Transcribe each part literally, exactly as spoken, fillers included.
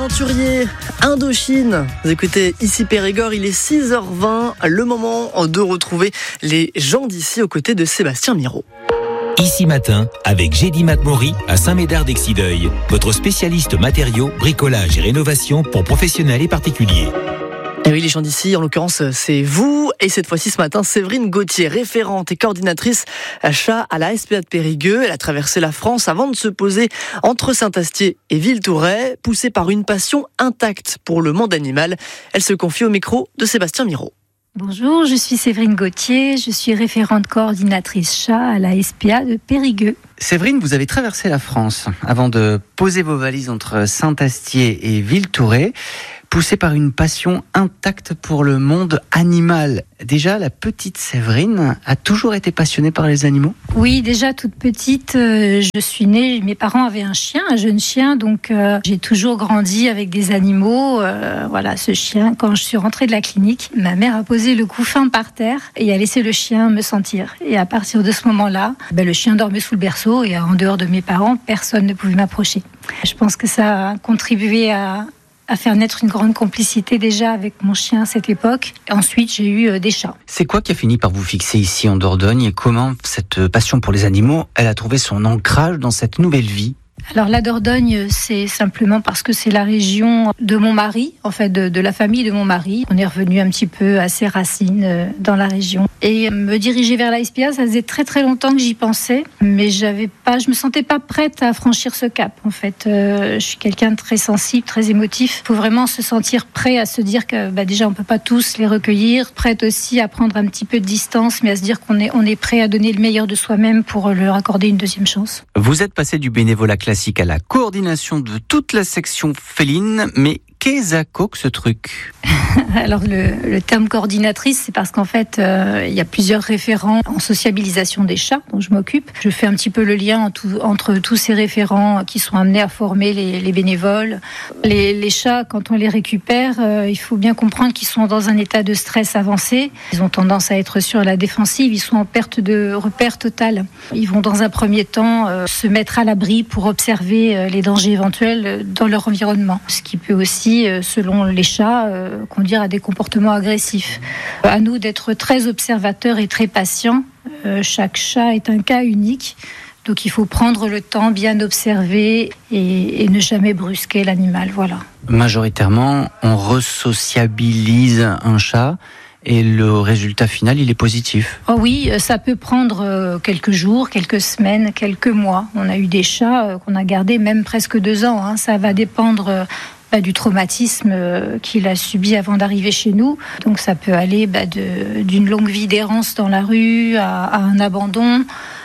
aventuriers, Indochine. Vous écoutez ici Périgord, il est six heures vingt, le moment de retrouver les gens d'ici aux côtés de Sébastien Miro. Ici Matin, avec Gédy Matmori à Saint-Médard-d'Exideuil, votre spécialiste matériaux, bricolage et rénovation pour professionnels et particuliers. Et oui, les gens d'ici, en l'occurrence, c'est vous. Et cette fois-ci, ce matin, Séverine Gauthier, référente et coordinatrice achat à la S P A de Périgueux. Elle a traversé la France avant de se poser entre Saint-Astier et Villeturret, poussée par une passion intacte pour le monde animal. Elle se confie au micro de Sébastien Miro. Bonjour, je suis Séverine Gauthier, je suis référente coordinatrice chat à la S P A de Périgueux. Séverine, vous avez traversé la France avant de poser vos valises entre Saint-Astier et Villeturret, poussée par une passion intacte pour le monde animal. Déjà, la petite Séverine a toujours été passionnée par les animaux ? Oui, déjà toute petite, euh, je suis née, mes parents avaient un chien, un jeune chien, donc euh, j'ai toujours grandi avec des animaux. Euh, voilà, ce chien, quand je suis rentrée de la clinique, ma mère a posé le couffin par terre et a laissé le chien me sentir. Et à partir de ce moment-là, ben, le chien dormait sous le berceau et en dehors de mes parents, personne ne pouvait m'approcher. Je pense que ça a contribué à... à faire naître une grande complicité déjà avec mon chien à cette époque. Et ensuite, j'ai eu des chats. C'est quoi qui a fini par vous fixer ici en Dordogne et comment cette passion pour les animaux, elle a trouvé son ancrage dans cette nouvelle vie ? Alors la Dordogne, c'est simplement parce que c'est la région de mon mari, en fait de, de la famille de mon mari. On est revenu un petit peu à ses racines dans la région. Et me diriger vers la S P A, ça faisait très très longtemps que j'y pensais, mais j'avais pas, je me sentais pas prête à franchir ce cap. En fait, euh, je suis quelqu'un de très sensible, très émotif. Il faut vraiment se sentir prêt à se dire que bah, déjà on peut pas tous les recueillir, prête aussi à prendre un petit peu de distance, mais à se dire qu'on est on est prêt à donner le meilleur de soi-même pour leur accorder une deuxième chance. Vous êtes passé du bénévolat classique à la coordination de toute la section féline, mais qu'est-ce que ce truc ? Alors le, le terme coordinatrice, c'est parce qu'en fait euh, il y a plusieurs référents en sociabilisation des chats dont je m'occupe. Je fais un petit peu le lien en tout, entre tous ces référents qui sont amenés à former les, les bénévoles. Les, les chats, quand on les récupère, euh, il faut bien comprendre qu'ils sont dans un état de stress avancé. Ils ont tendance à être sur la défensive, ils sont en perte de repère total. Ils vont dans un premier temps euh, se mettre à l'abri pour observer euh, les dangers éventuels dans leur environnement. Ce qui peut aussi, euh, selon les chats, euh, conduire à des comportements agressifs. À nous d'être très observateurs et très patients. Euh, chaque chat est un cas unique. Donc il faut prendre le temps, bien observer et, et ne jamais brusquer l'animal. Voilà. Majoritairement, on resociabilise un chat et le résultat final, il est positif. Oh oui, ça peut prendre quelques jours, quelques semaines, quelques mois. On a eu des chats qu'on a gardés même presque deux ans. Hein. Ça va dépendre du traumatisme qu'il a subi avant d'arriver chez nous. Donc ça peut aller bah, de, d'une longue vie d'errance dans la rue à, à un abandon,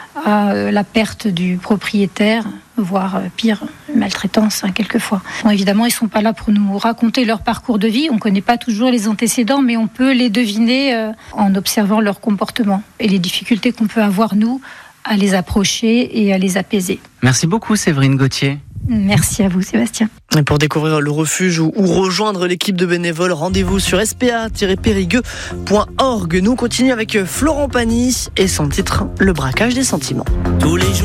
à la perte du propriétaire, voire pire, maltraitance hein, quelquefois. Bon, évidemment, ils ne sont pas là pour nous raconter leur parcours de vie. On ne connaît pas toujours les antécédents, mais on peut les deviner euh, en observant leur comportement et les difficultés qu'on peut avoir, nous, à les approcher et à les apaiser. Merci beaucoup, Séverine Gauthier. Merci à vous, Sébastien. Et pour découvrir le refuge ou, ou rejoindre l'équipe de bénévoles, rendez-vous sur s p a tiret périgueux point org. Nous continuons avec Florent Pagny et son titre « Le braquage des sentiments ». Tous les jours.